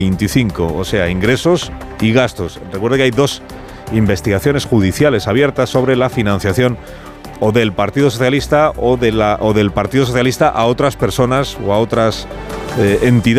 25, o sea, ingresos y gastos. Recuerda que hay 2 investigaciones judiciales abiertas sobre la financiación o del Partido Socialista o del Partido Socialista a otras personas o a otras entidades.